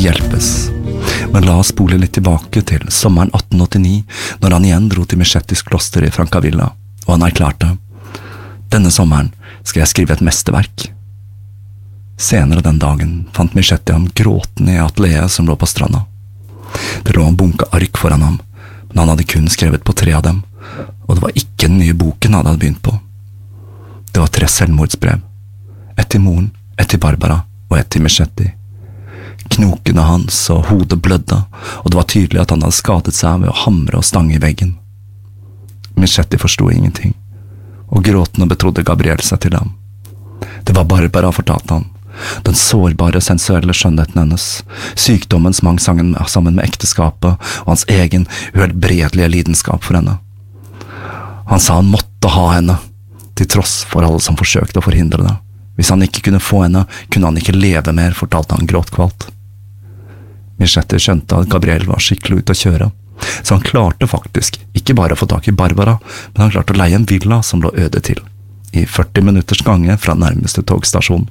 hjelpes. Men la oss spole litt tilbake til sommeren 1889, når han igjen dro til Mechettis kloster i Francavilla, og han erklærte: «Denne sommeren skal jeg skrive et mesterverk.» Senere den dagen fant Michetti ham gråtende i atelieret som lå på stranda. Det lå en bunke ark foran ham, men han hadde kun skrevet på 3 av dem, og det var ikke den nye boken han hadde begynt på. Det var 3 selvmordsbrev, ett til moren, ett til Barbara og ett til Michetti. Knokene hans og hodet blødde, og det var tydelig at han hadde skadet seg ved å hamre og stange i veggen. Michetti forstod ingenting, og gråtende betrodde Gabriel seg til ham. Det var Barbara, fortalte han. Den sårbare, sensuelle skjønnheten hennes, sykdommen som hang sammen med ekteskapet, og hans egen uhelbredelige lidenskap for henne. Han sa han måtte ha henne, til tross for alle som forsøkte å forhindre det. Hvis han ikke kunne få henne, kunne han ikke leve mer, fortalte han gråtkvalt. Michetti skjønte at Gabriel var skikkelig ute å kjøre, så han klarte faktisk ikke bare å få tak i Barbara, men han klarte å leie en villa som lå øde til, i 40 minutters gange fra nærmeste togstasjon.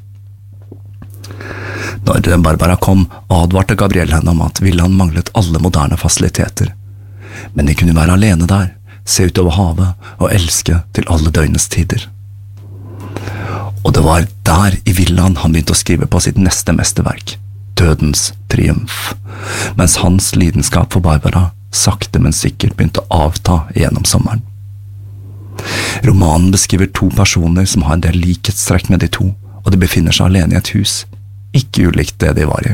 Når Barbara kom, advarte Gabriel henne om at villaen manglet alle moderne fasiliteter. Men de kunne være alene der, se ut over havet og elske til alle døgnets tider. Og det var der i villaen han begynte å skrive på sitt neste mesterverk, Dødens triumf, mens hans lidenskap for Barbara sakte, men sikkert begynte å avta gjennom sommeren. Romanen beskriver 2 personer som har en del likhetstrekk med de 2, og de befinner seg alene i et hus, ikke ulikt det de var i.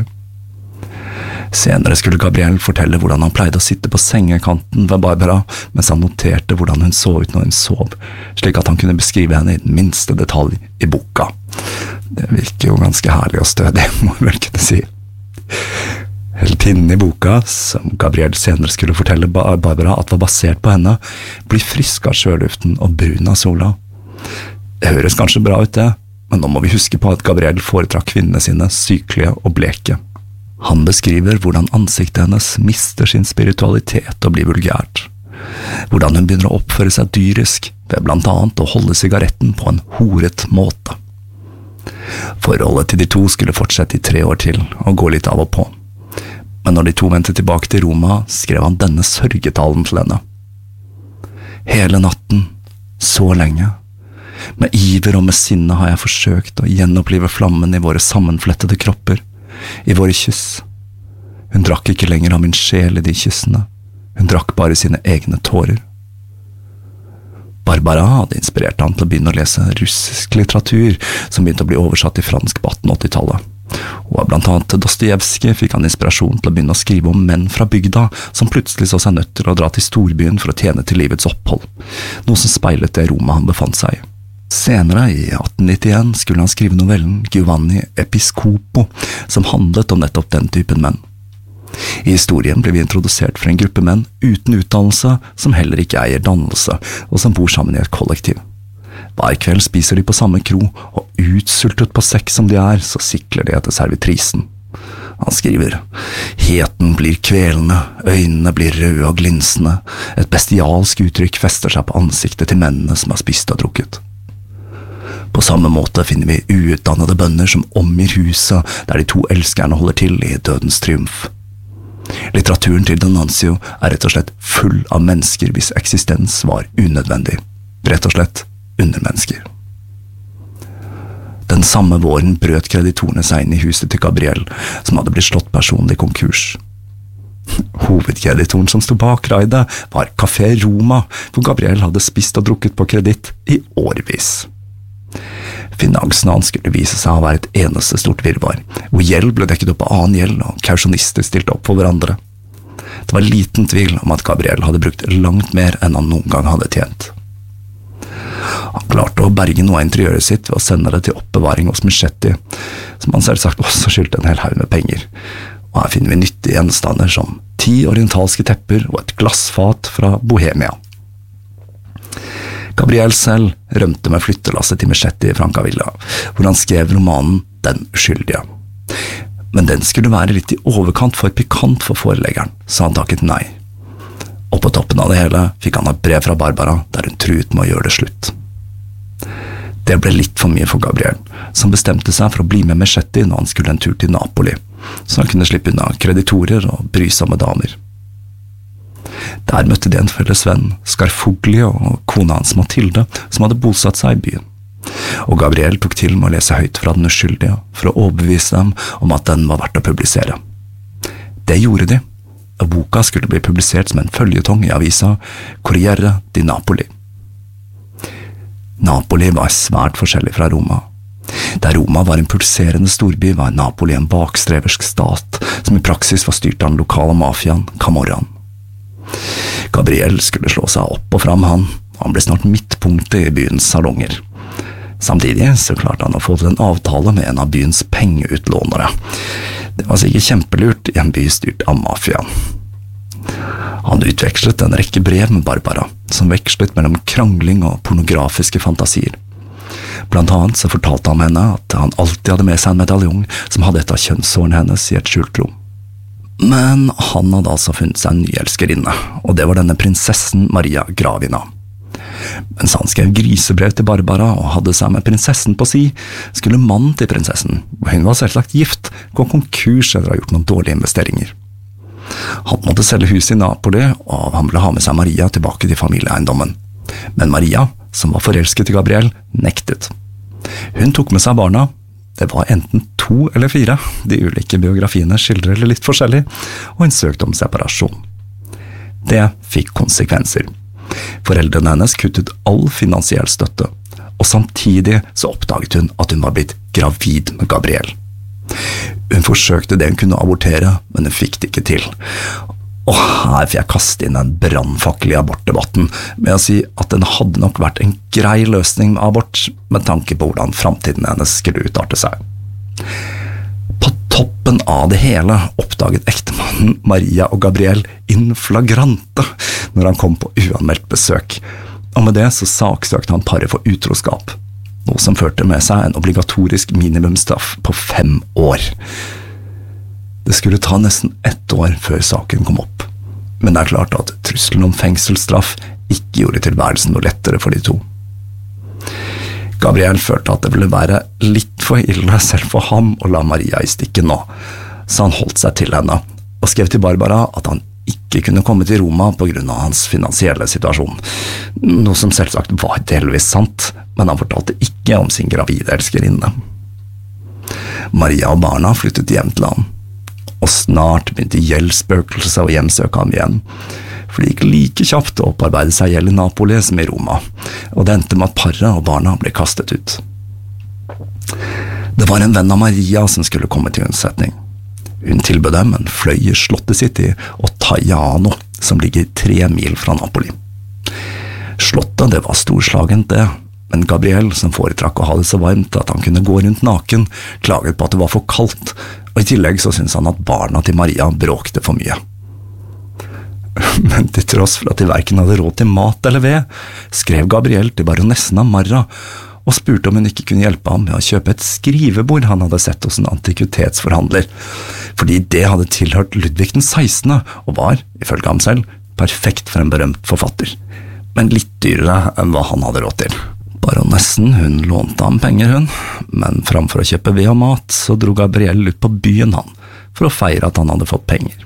Senere skulle Gabriel fortelle hvordan han pleide å sitte på sengekanten ved Barbara, mens han noterte hvordan hun så ut når hun sov, slik at han kunne beskrive henne i den minste detalj i boka. Det virker jo ganske herlig og stødig, må jeg vel kunne si. Heltinnen i boka, som Gabriel senere skulle fortelle Barbara at var basert på henne, blir frisk av sjøluften og brun av sola. Det høres kanskje bra ut det, men nå må vi huske på at Gabriel foretrakk kvinnene sine sykelige og bleke. Han beskriver hvordan ansiktet hennes mister sin spiritualitet og blir vulgært. Hvordan hun begynner å oppføre seg dyrisk, ved blant annet å holde sigaretten på en horet måte. Forholdet til de 2 skulle fortsette i 3 år til, og gå litt av og på. Men når de 2 vendte tilbake til Roma, skrev han denne sørgetalen til henne. Hele natten, så lenge. Med iver og med sinne har jeg forsøkt å gjenopplive flammen i våre sammenflettede kropper, i våre kyss. Hun drakk ikke lenger av min sjel i de kyssene, hun drakk bare sine egne tårer. Barbara hadde inspirert ham til å begynne å lese russisk litteratur, som begynte å bli oversatt til fransk på 1880-tallet. Og av blant annet Dostojevskij fikk han inspirasjon til å begynne å skrive om menn fra bygda, som plutselig så seg nødt til å dra til storbyen for å tjene til livets opphold, noe som speilet det Roma han befant seg i. Senere, i 1891, skulle han skrive novellen Giovanni Episcopo, som handlet om nettopp den typen menn. I historien ble vi introdusert for en gruppe menn uten utdannelse, som heller ikke eier dannelse, og som bor sammen i et kollektiv. Hver kveld spiser de på samme kro, og utsultet på sex som de er, så sikler de etter servitrisen. Han skriver: «Heten blir kvelende, øynene blir røde og glinsende, et bestialsk uttrykk fester seg på ansiktet til mennene som har spist og drukket.» På samme måte finner vi uutdannede bønder som omgir huset der de 2 elskerne holder til i Dødens triumf. Litteraturen til D'Annunzio er rett og slett full av mennesker hvis eksistens var unødvendig, rett og slett undermennesker. Den samme våren brøt kreditorene seg inn i huset til Gabriel, som hadde blitt slått personlig konkurs. Hovedkreditoren som stod bak raidet var Café Roma, hvor Gabriel hadde spist og drukket på kreditt i årevis. Finansen hans skulle vise seg å være et eneste stort virvar, hvor gjeld ble dekket opp av annen gjeld og kausjonister stilte opp for hverandre. Det var liten tvil om at Gabriel hadde brukt langt mer enn han noen gang hadde tjent. Han klarte å berge noe av interiøret sitt ved å sende det til oppbevaring hos Michetti, som han selvsagt også skyldte en hel haug med penger. Og her finner vi nyttige gjenstander som 10 orientalske tepper og et glassfat fra Bohemia. Gabriel selv rømte med flyttelasset til Michetti i Francavilla, hvor han skrev romanen Den uskyldige. Men den skulle være litt i overkant for pikant for foreleggeren, så han takket nei. Og på toppen av det hele fikk han et brev fra Barbara, der hun truet med å gjøre det slutt. Det ble litt for mye for Gabriel, som bestemte seg for å bli med Michetti når han skulle en tur til Napoli, så han kunne slippe unna kreditorer og brysomme damer. Der møtte de en felles venn, Scarfoglio, og kona hans Mathilde, som hadde bosatt seg i byen. Og Gabriel tok til med å lese høyt fra den uskyldige, for å overbevise dem om at den var verdt å publisere. Det gjorde de, og boka skulle bli publisert som en føljetong i avisa Corriere di Napoli. Napoli var svært forskjellig fra Roma. Der Roma var en pulserende storby, var Napoli en bakstreversk stat, som i praksis var styrt av den lokale mafiaen, Camorraen. Gabriel skulle slå seg opp og fram, han ble snart midtpunktet i byens salonger. Samtidig så klarte han å få til en avtale med en av byens pengeutlånere. Det var sikkert kjempelurt i en by styrt av mafiaen. Han utvekslet en rekke brev med Barbara, som vekslet mellom krangling og pornografiske fantasier. Blant annet så fortalte han henne at han alltid hadde med seg en medaljong som hadde et av kjønnshårene hennes i et skjult rom. Men han hadde altså funnet seg en ny elskerinne, og det var denne prinsessen Maria Gravina. Mens han skrev grisebrev til Barbara og hadde seg med prinsessen på si, skulle mannen til prinsessen, og hun var selvsagt gift, gå konkurs eller ha gjort noen dårlige investeringer. Han måtte selge huset i Napoli, og han ville ha med seg Maria tilbake til familieeiendommen. Men Maria, som var forelsket i Gabriel, nektet. Hun tok med seg barna. Det var enten 2 eller 4, de ulike biografiene skildrer litt forskjellig, og hun søkte om separasjon. Det fikk konsekvenser. Foreldrene hennes kuttet all finansiell støtte, og samtidig så oppdaget hun at hun var blitt gravid med Gabriel. Hun forsøkte det hun kunne abortere, men hun fikk det ikke til. Og her får jeg kaste inn en brannfakkel i abortdebatten med å si at den hadde nok vært en grei løsning med abort, med tanke på hvordan fremtiden hennes skulle utarte seg. På toppen av det hele oppdaget ektemannen Maria og Gabriel in flagrante når han kom på uanmeldt besøk, og med det så saksøkte han paret for utroskap, noe som førte med seg en obligatorisk minimumsstraff på 5 år. Det skulle ta nesten 1 år før saken kom opp, men det er klart at trusselen om fengselsstraff ikke gjorde tilværelsen noe lettere for de to. Gabriel følte at det ville være litt for ille selv for ham å la Maria i stikken nå, så han holdt seg til henne, og skrev til Barbara at han ikke kunne komme til Roma på grunn av hans finansielle situasjon, noe som selvsagt var delvis sant, men han fortalte ikke om sin gravide elskerinne. Maria og barna flyttet hjem til ham, og snart begynte gjeldsspøkelset å hjemsøke ham igjen, for det gikk like kjapt å opparbeide seg gjeld i Napoli som i Roma, og det endte med at paret og barna ble kastet ut. Det var en venn av Maria som skulle komme til unnsetning. Hun tilbød dem en fløy i slottet sitt i Ottaviano, som ligger 3 mil fra Napoli. Slottet, det var storslagent det, men Gabriel, som foretrakk å ha det så varmt at han kunne gå rundt naken, klaget på at det var for kaldt, og i tillegg så syntes han at barna til Maria bråkte for mye. Men til tross for at de hverken hadde råd til mat eller ved, skrev Gabriel til baronessen av Marra og spurte om hun ikke kunne hjelpe ham med å kjøpe et skrivebord han hadde sett hos en antikvitetsforhandler, fordi det hadde tilhørt Ludvig den 16. Og var, ifølge ham selv, perfekt for en berømt forfatter, men litt dyrere enn hva han hadde råd til. Baronessen, hun lånte ham penger, men framfor å kjøpe ved og mat, så dro Gabriel ut på byen han, for å feire at han hadde fått penger.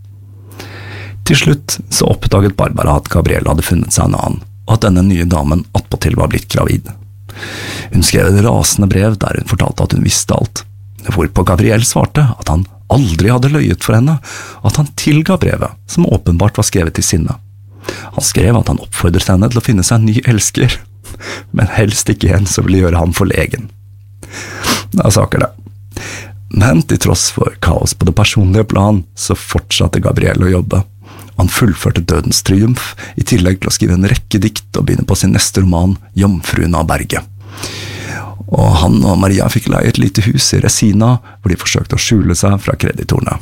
Til slutt så oppdaget Barbara at Gabriel hadde funnet seg en annen, og at denne nye damen attpåtil var blitt gravid. Hun skrev et rasende brev der hun fortalte at hun visste alt, hvorpå Gabriel svarte at han aldri hadde løyet for henne, og at han tilga brevet, som åpenbart var skrevet til sinne. Han skrev at han oppfordret henne til å finne seg en ny elsker, men helst ikke en som ville gjøre ham forlegen. Det er saker det. Men til tross for kaos på det personlige plan, så fortsatte Gabriel å jobbe. Han fullførte Dødens triumf, i tillegg til å skrive en rekke dikt og begynne på sin neste roman, Jomfruen av berget. Og han og Maria fikk leie et lite hus i Resina, hvor de forsøkte å skjule seg fra kreditorene.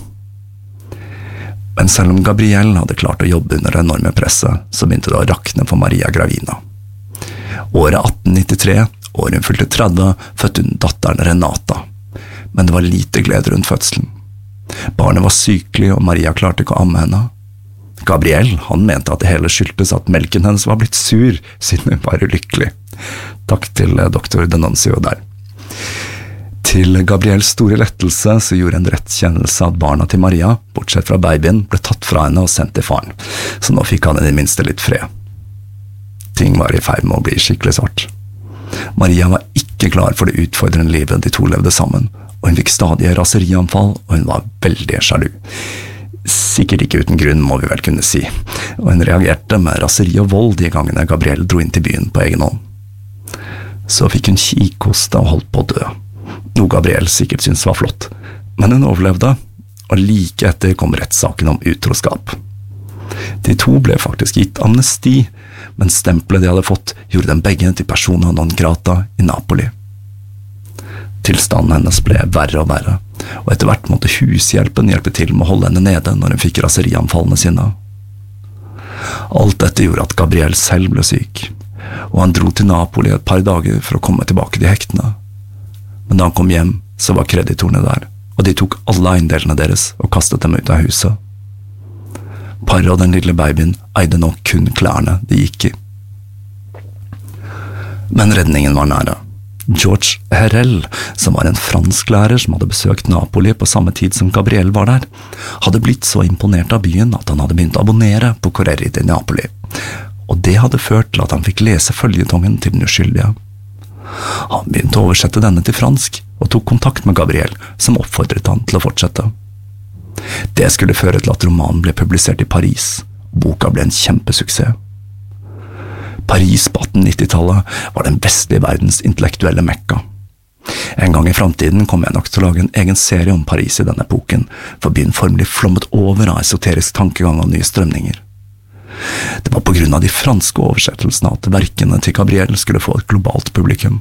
Men selv om Gabriel hadde klart å jobbe under det enorme presset, så begynte det å rakne for Maria Gravina. Året 1893, året hun fylte 30, fødte hun datteren Renata. Men det var lite glede rundt fødselen. Barnet var sykelig, og Maria klarte ikke å amme henne. Gabriel, han mente at det hele skyldtes at melken hennes var blitt sur, siden hun var ulykkelig. Takk til doktor Denuncio der. Til Gabriels store lettelse så gjorde en rettskjennelse at barna til Maria, bortsett fra babyen, ble tatt fra henne og sendt til faren, så nå fikk han i det minste litt fred. Ting var i ferd med å bli skikkelig svart. Maria var ikke klar for det utfordrende livet de to levde sammen, og hun fikk stadige raserianfall, og hun var veldig sjalu. Sikkert ikke uten grunn, må vi vel kunne si, og hun reagerte med raseri og vold de gangene Gabriel dro inn til byen på egen hånd. Så fikk hun kikhoste og holdt på å dø, noe Gabriel sikkert syntes var flott, men hun overlevde, og like etter kom rettssaken om utroskap. De to ble faktisk gitt amnesti, men stempelet de hadde fått gjorde dem begge til persona non grata i Napoli. Tilstanden hennes ble verre og verre, og etter hvert måtte hushjelpen hjelpe til med å holde henne nede når hun fikk raserianfallene sine. Alt dette gjorde at Gabriel selv ble syk, og han dro til Napoli et par dager for å komme tilbake til hektene. Men da han kom hjem, så var kreditorene der, og de tok alle eiendelene deres og kastet dem ut av huset. Paret og den lille babyen eide nå kun klærne de gikk i. Men redningen var nære. George Herrel, som var en fransklærer som hadde besøkt Napoli på samme tid som Gabriel var der, hadde blitt så imponert av byen at han hadde begynt å abonnere på Corriere di Napoli, og det hadde ført til at han fikk lese føljetongen til den uskyldige. Han begynte å oversette denne til fransk, og tok kontakt med Gabriel, som oppfordret han til å fortsette. Det skulle føre til at romanen ble publisert i Paris, og boka ble en kjempesuksess. Paris på 1890-tallet var den vestlige verdens intellektuelle mekka. En gang i fremtiden kommer jeg nok til å lage en egen serie om Paris i denne epoken, for byen formelig flommet over av esoterisk tankegang og nye strømninger. Det var på grunn av de franske oversettelsene at verkene til Gabriel skulle få et globalt publikum.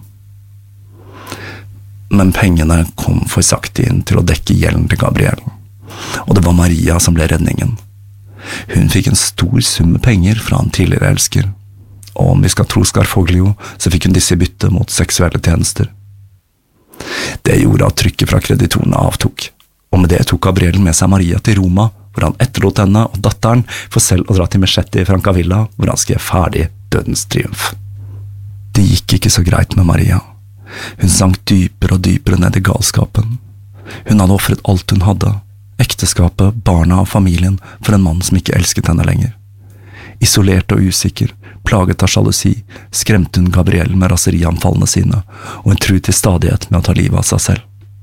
Men pengene kom for sakte inn til å dekke gjelden til Gabriel, og det var Maria som ble redningen. Hun fikk en stor sum penger fra en tidligere elsker, og om vi skal tro Scarfoglio, så fikk hun disse i bytte mot seksuelle tjenester. Det gjorde at trykket fra kreditorene avtok, og med det tok Gabriel med seg Maria til Roma, hvor han etterlot henne og datteren for selv å dra til Mercetti i Francavilla, hvor han skrev ferdig Dødens triumf. Det gikk ikke så greit med Maria. Hun sank dypere og dypere ned i galskapen. Hun hadde offret alt hun hadde, ekteskapet, barna og familien, for en mann som ikke elsket henne lenger. Isolert og usikker, plaget av sjalusi, skremte hun Gabriel med raserianfallene sine, og hun truet til stadighet med å ta livet av seg selv.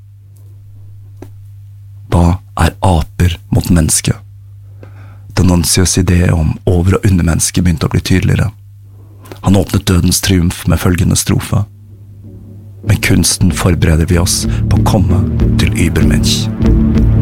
Hva er aper mot menneske? D'Annunzios idé om over- og undermenneske begynte å bli tydeligere. Han åpnet Dødens triumf med følgende strofe: Med kunsten forbereder vi oss på å komme til Übermensch.